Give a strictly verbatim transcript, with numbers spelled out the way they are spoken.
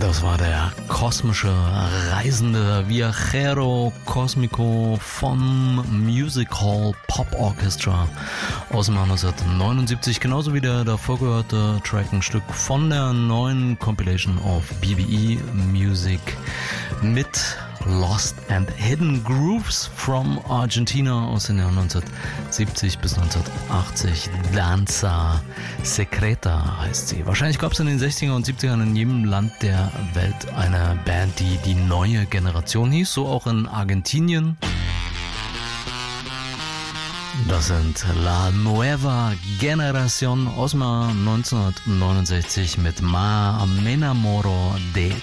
Das war der kosmische Reisende Viajero Cósmico von Music Hall Pop Orchestra aus dem Jahr neunzehnhundertneunundsiebzig, genauso wie der davor gehörte Track, ein Stück von der neuen Compilation of B B E Music mit Lost and Hidden Grooves from Argentina aus den Jahren neunzehnhundertsiebzig bis neunzehnhundertachtzig. Danza Secreta heißt sie. Wahrscheinlich gab es in den sechziger und siebzigern in jedem Land der Welt eine Band, die die neue Generation hieß, so auch in Argentinien. Das sind La Nueva Generación aus dem Jahr neunzehnhundertneunundsechzig mit Ma Me Enamoro de